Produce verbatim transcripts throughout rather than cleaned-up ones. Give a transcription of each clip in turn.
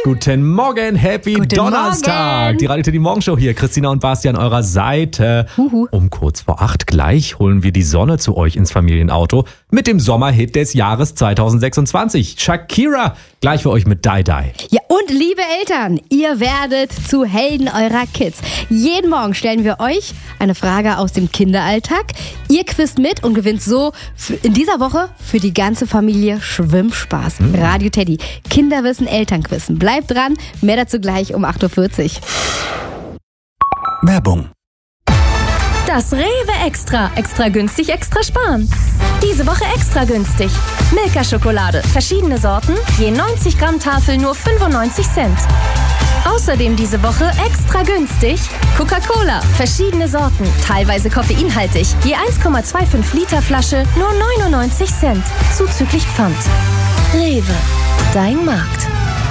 Guten Morgen, Happy Guten Donnerstag. Morgen. Die Radio Teddy Morgen Show hier. Christina und Basti an eurer Seite. Huhu. Um kurz vor acht gleich holen wir die Sonne zu euch ins Familienauto mit dem Sommerhit des Jahres zwanzig sechsundzwanzig. Shakira, gleich für euch mit Die Die. Ja, und liebe Eltern, ihr werdet zu Helden eurer Kids. Jeden Morgen stellen wir euch eine Frage aus dem Kinderalltag. Ihr quizt mit und gewinnt so für in dieser Woche für die ganze Familie Schwimmspaß. Mhm. Radio Teddy, Kinderwissen, Elternquissen. Bleibt dran, mehr dazu gleich um acht Uhr vierzig. Werbung. Das Rewe Extra. Extra günstig, extra sparen. Diese Woche extra günstig. Milka-Schokolade. Verschiedene Sorten. Je neunzig Gramm Tafel nur fünfundneunzig Cent. Außerdem diese Woche extra günstig. Coca-Cola. Verschiedene Sorten. Teilweise koffeinhaltig. Je eins Komma fünfundzwanzig Liter Flasche nur neunundneunzig Cent. Zuzüglich Pfand. Rewe. Dein Markt.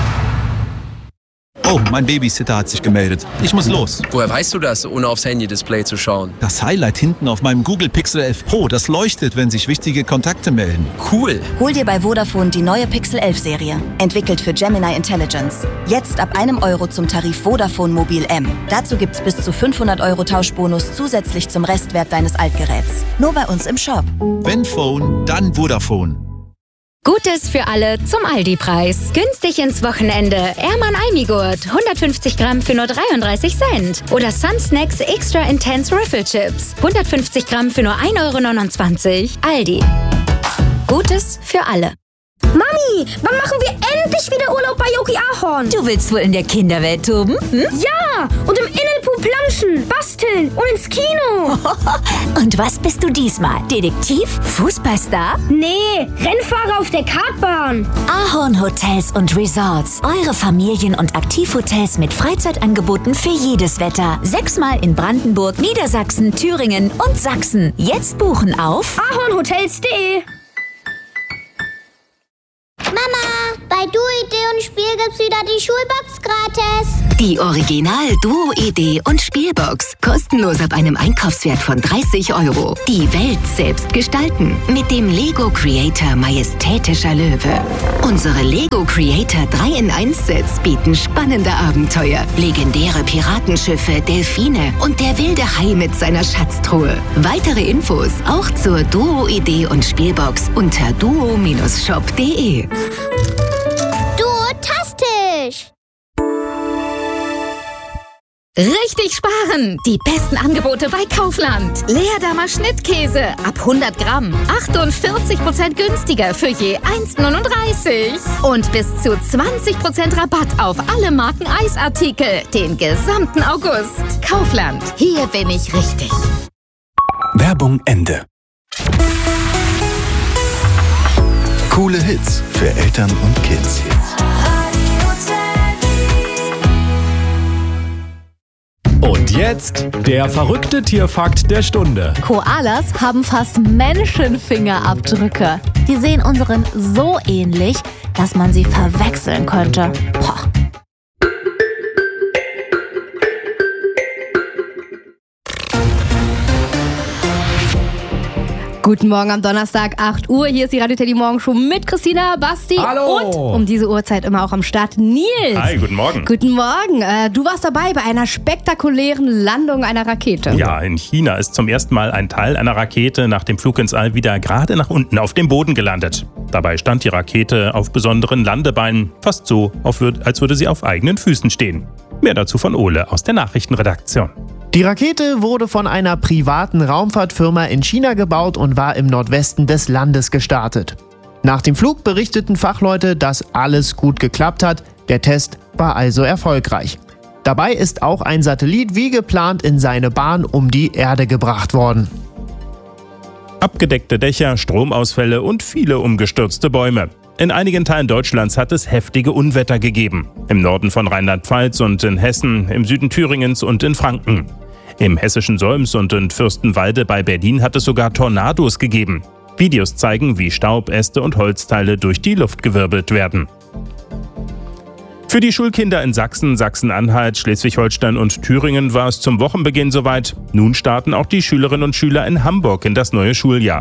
Oh, mein Babysitter hat sich gemeldet. Ich muss los. Woher weißt du das, ohne aufs Handy-Display zu schauen? Das Highlight hinten auf meinem Google Pixel elf Pro, das leuchtet, wenn sich wichtige Kontakte melden. Cool. Hol dir bei Vodafone die neue Pixel elf Serie. Entwickelt für Gemini Intelligence. Jetzt ab einem Euro zum Tarif Vodafone Mobil M. Dazu gibt's bis zu fünfhundert Euro Tauschbonus zusätzlich zum Restwert deines Altgeräts. Nur bei uns im Shop. Wenn Phone, dann Vodafone. Gutes für alle zum Aldi-Preis. Günstig ins Wochenende. Erman Almigurt. hundertfünfzig Gramm für nur dreiunddreißig Cent. Oder Sun Snacks Extra Intense Riffle Chips. hundertfünfzig Gramm für nur ein Euro neunundzwanzig. Aldi. Gutes für alle. Mami, wann machen wir endlich wieder Urlaub bei Yogi Ahorn? Du willst wohl in der Kinderwelt toben? Hm? Ja, und im Innenpool planschen, basteln und ins Kino. Und was bist du diesmal? Detektiv? Fußballstar? Nee, Rennfahrer auf der Kartbahn. Ahorn Hotels und Resorts. Eure Familien- und Aktivhotels mit Freizeitangeboten für jedes Wetter. Sechsmal in Brandenburg, Niedersachsen, Thüringen und Sachsen. Jetzt buchen auf ahornhotels punkt de. Mama, bei Duo-Idee und Spiel gibt's wieder die Schulbox gratis. Die Original-Duo-Idee und Spielbox. Kostenlos ab einem Einkaufswert von dreißig Euro. Die Welt selbst gestalten. Mit dem Lego Creator Majestätischer Löwe. Unsere Lego Creator drei in eins Sets bieten spannende Abenteuer. Legendäre Piratenschiffe, Delfine und der wilde Hai mit seiner Schatztruhe. Weitere Infos auch zur Duo-Idee und Spielbox unter duo Shop punkt de. Duotastisch! Richtig sparen! Die besten Angebote bei Kaufland. Leerdammer Schnittkäse ab hundert Gramm. achtundvierzig Prozent günstiger für je eins neununddreißig. Und bis zu zwanzig Prozent Rabatt auf alle Marken Eisartikel. Den gesamten August. Kaufland. Hier bin ich richtig. Werbung Ende. Coole Hits für Eltern und Kids. Und jetzt der verrückte Tierfakt der Stunde. Koalas haben fast Menschenfingerabdrücke. Die sehen unseren so ähnlich, dass man sie verwechseln könnte. Boah. Guten Morgen am Donnerstag, acht Uhr. Hier ist die Radio Teddy Morgen Show mit Christina, Basti Hallo. Und um diese Uhrzeit immer auch am Start Nils. Hi, guten Morgen. Guten Morgen. Äh, du warst dabei bei einer spektakulären Landung einer Rakete. Ja, in China ist zum ersten Mal ein Teil einer Rakete nach dem Flug ins All wieder gerade nach unten auf dem Boden gelandet. Dabei stand die Rakete auf besonderen Landebeinen, fast so, als würde sie auf eigenen Füßen stehen. Mehr dazu von Ole aus der Nachrichtenredaktion. Die Rakete wurde von einer privaten Raumfahrtfirma in China gebaut und war im Nordwesten des Landes gestartet. Nach dem Flug berichteten Fachleute, dass alles gut geklappt hat. Der Test war also erfolgreich. Dabei ist auch ein Satellit wie geplant in seine Bahn um die Erde gebracht worden. Abgedeckte Dächer, Stromausfälle und viele umgestürzte Bäume. In einigen Teilen Deutschlands hat es heftige Unwetter gegeben. Im Norden von Rheinland-Pfalz und in Hessen, im Süden Thüringens und in Franken. Im hessischen Solms und in Fürstenwalde bei Berlin hat es sogar Tornados gegeben. Videos zeigen, wie Staub, Äste und Holzteile durch die Luft gewirbelt werden. Für die Schulkinder in Sachsen, Sachsen-Anhalt, Schleswig-Holstein und Thüringen war es zum Wochenbeginn soweit. Nun starten auch die Schülerinnen und Schüler in Hamburg in das neue Schuljahr.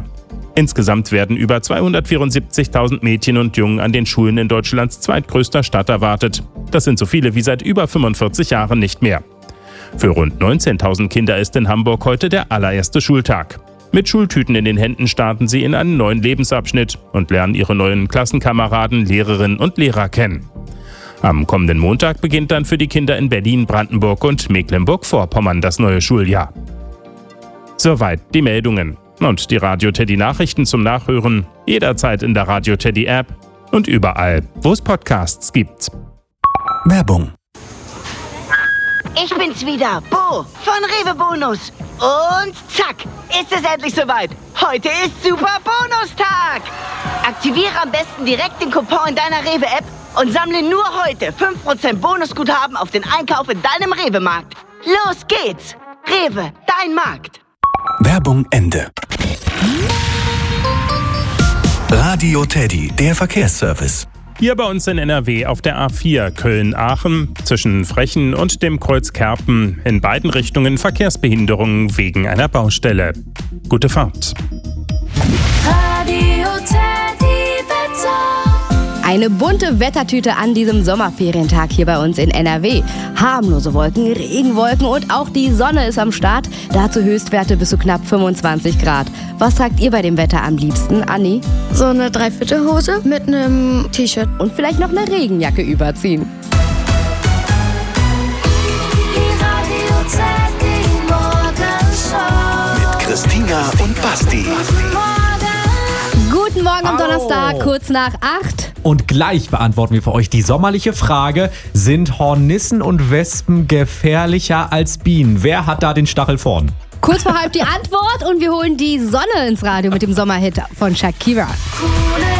Insgesamt werden über zweihundertvierundsiebzigtausend Mädchen und Jungen an den Schulen in Deutschlands zweitgrößter Stadt erwartet. Das sind so viele wie seit über fünfundvierzig Jahren nicht mehr. Für rund neunzehntausend Kinder ist in Hamburg heute der allererste Schultag. Mit Schultüten in den Händen starten sie in einen neuen Lebensabschnitt und lernen ihre neuen Klassenkameraden, Lehrerinnen und Lehrer kennen. Am kommenden Montag beginnt dann für die Kinder in Berlin, Brandenburg und Mecklenburg-Vorpommern das neue Schuljahr. Soweit die Meldungen. Und die Radio Teddy Nachrichten zum Nachhören jederzeit in der Radio Teddy App und überall, wo es Podcasts gibt. Werbung. Ich bin's wieder, Bo von Rewe Bonus. Und zack, ist es endlich soweit. Heute ist Super Bonustag. Aktiviere am besten direkt den Coupon in deiner Rewe-App und sammle nur heute fünf Prozent Bonusguthaben auf den Einkauf in deinem Rewe-Markt. Los geht's. Rewe, dein Markt. Werbung Ende. Radio Teddy, der Verkehrsservice. Hier bei uns in N R W auf der A vier Köln-Aachen zwischen Frechen und dem Kreuz Kerpen in beiden Richtungen Verkehrsbehinderungen wegen einer Baustelle. Gute Fahrt. Radio Teddy Wetter. Eine bunte Wettertüte an diesem Sommerferientag hier bei uns in N R W. Harmlose Wolken, Regenwolken und auch die Sonne ist am Start. Dazu Höchstwerte bis zu knapp fünfundzwanzig Grad. Was tragt ihr bei dem Wetter am liebsten, Anni? So eine Dreiviertelhose mit einem T-Shirt. Und vielleicht noch eine Regenjacke überziehen. Die Radio Teddy Morgenshow. Mit Christina und Basti. Guten Morgen am Hallo. Donnerstag, kurz nach acht. Und gleich beantworten wir für euch die sommerliche Frage: Sind Hornissen und Wespen gefährlicher als Bienen? Wer hat da den Stachel vorn? Kurz vor halb die Antwort und wir holen die Sonne ins Radio mit dem Sommerhit von Shakira. Coole